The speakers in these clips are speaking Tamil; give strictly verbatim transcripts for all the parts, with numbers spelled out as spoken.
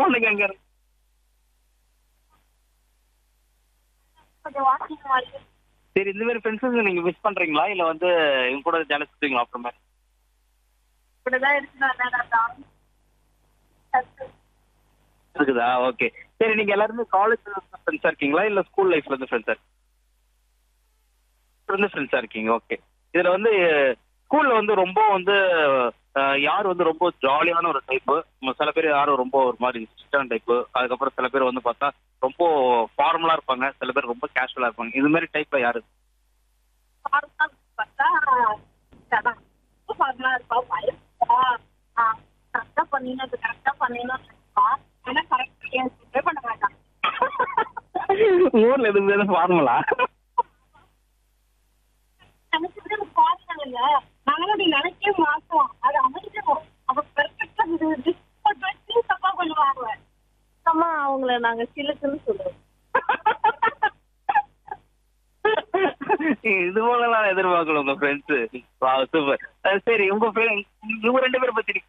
உனக்கு எங்க இருக்கு? கொஞ்சம் வாக்கிங் மாதிரி சரி, இந்த மாதிரி ஃப்ரெண்ட்ஸுங்க நீங்க மிஸ் பண்றீங்களா? இல்ல வந்து இவங்க கூட ஜாலியா சுத்துவீங்களா அப்புறமா? இப்படிதான் இருக்குன்னு இருக்குதா? ஓகே. சரி, நீங்க எல்லாருமே காலேஜ்ல இருந்து ஃப்ரெண்ட்ஸா இருக்கீங்களா? இல்ல ஸ்கூல் லைஃப்ல இருந்து ஃப்ரெண்ட்ஸா இருந்து ஃப்ரெண்ட்ஸா இருக்கீங்க. ஓகே. இதுல வந்து ஸ்கூல்ல வந்து ரொம்ப வந்து அ யார் வந்து ரொம்ப ஜாலியான ஒரு டைப்பு, சில பேர் யாரும் ரொம்ப ஒரு மாரி ஸ்ட்ரிக்ட்டான டைப்பு, அதுக்கப்புறம் சில பேர் வந்து பார்த்தா ரொம்ப ஃபார்மலா இருப்பாங்க, சில பேர் ரொம்ப கேஷுவலா இருப்பாங்க. இது மாரி டைப்ல யாரு? பார்த்தா ஃபார்மலா இருப்பா பயப்பா கரெக்டா பண்ணினது கரெக்டா பண்ணினோம் இருப்பா ஆனா கரெக்டா பண்ண மாட்டான். ஊர்ல எதுவுமே ஃபார்மலா? நினைச்சிட்டு பாருங்க இல்ல நாங்களும் அப்படி நினைக்கவே மாட்டோம். அது அமைஞ்சிடும் அப்ப பெர்ஃபெக்டா தப்பா பண்ணுவாங்க. அம்மா அவங்கள நாங்க சிலுக்குன்னு சொல்லுவோம். இது போலலாம் எதிர்பார்க்கல உங்க ஃப்ரெண்ட்ஸ். Wow, super. சரி, உங்க ஃப்ரெண்ட் இவங்க ரெண்டு பேரை பத்தி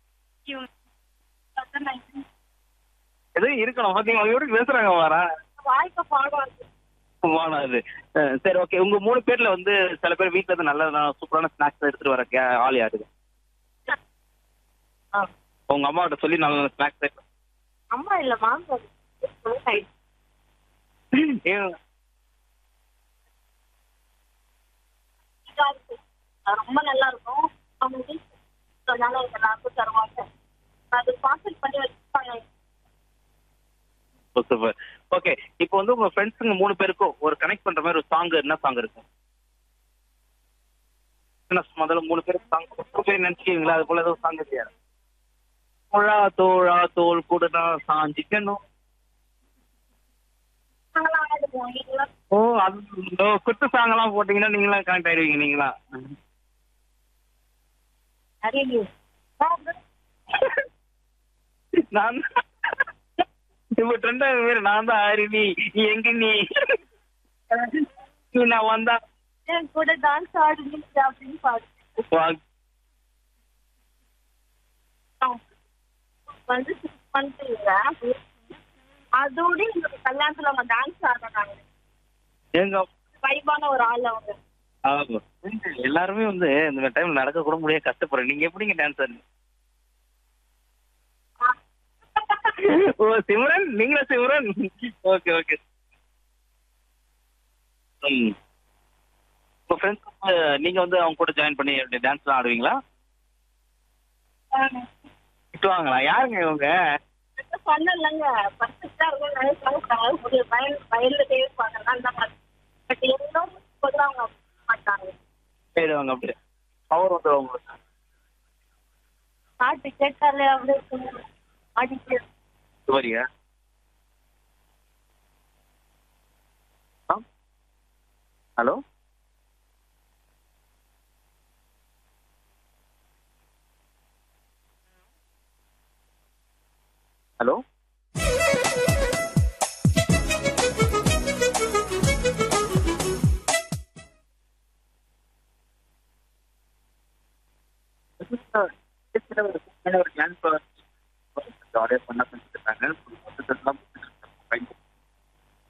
எதுவும் இருக்கணும். பாத்தீங்களா அவங்க எப்படி பேசுறாங்க வாரா? வாய்க்க பாடம் இருக்கு. வானாது. சரி, ஓகே. உங்க மூணு பேர்ல வந்து சில பேர் வீட்ல இருந்து நல்ல சூப்பரான ஸ்நாக்ஸ் எடுத்துட்டு வர கே- ஆள் யாரு? ஆ, உங்க அம்மா கிட்ட சொல்லி நல்ல நல்ல ஸ்நாக்ஸ். அம்மா இல்ல மாம்பழம் ரொம்ப நல்லா இருக்கும். அவங்க வீட்டுல எல்லாருக்கும் தருவாங்க. அது பார்சல் பண்ணி வச்சுப்பாங்க. சூப்பர். ஓகே. இப்போ வந்து உங்க ஃப்ரெண்ட்ஸுங்க மூணு பேருக்கும் ஒரு கனெக்ட் பண்ற மாதிரி ஒரு சாங் என்ன சாங் இருக்கும்? என்ன முதல்ல மூணு பேருக்கு சாங் மூணு பேர் நினைச்சுக்கீங்களா? அது போல ஏதோ சாங் இல்லையா? தோழா தோழா தோல் கூட நான் சாஞ்சிக்கணும். நாங்களாம் ஆடுவோம். நீங்களாம் ஓ, அது ஓ, குத்து சாங் எல்லாம் போட்டீங்கன்னா நீங்களாம் கனெக்ட் ஆயிடுவீங்க நீங்களா? நிறைய நான் இப்ப ட்ரெண்டா பேரு நான் தான் ஹரிணி, நீ எங்க நீ நீ நான் வந்தா என் கூட டான்ஸ் ஆடுவீங்க அப்படின்னு பாடு வா- வந்து சிக்ஸ் மந்த் அதோட எங்களுக்கு கல்யாணத்துல அவங்க டான்ஸ் ஆடுறாங்க. எங்க வைபான ஒரு ஆள் அவங்க. ஆமா. எல்லாருமே வந்து இந்த டைம் நடக்க கூட முடியாது, கஷ்டப்படுறேன். நீங்க எப்படிங்க டான்ஸ் ஆடுங்க? ஓ, சிம்ரன், நீங்களா சிம்ரன்? Okay, okay. ம். உங்க ஃப்ரெண்ட்ஸ் நீங்க வந்து அவங்க கூட ஜாயின் பண்ணி டான்ஸ்லாம் ஆடுவீங்களா? திட்டுவாங்களா? யாருங்க இவங்க? சொன்னலங்க பர்ஃபெக்டா இருக்கும் நினைச்சாங்க முடியும் வயல் வயல்ல இருப்பாங்க அந்த மாதிரி. பட் எல்லாம் பொதுவாக அவங்க மாட்டாங்க. போயிடுவாங்க அப்படியே. பவர் வந்து உங்களுக்கு பாட்டு கேட்டாலே அப்படியே அடிக்க வரியா? Hello, hello. ஒரு டான்ஸ் ஜாலியாக பண்ண செஞ்சுட்டு இருக்காங்க.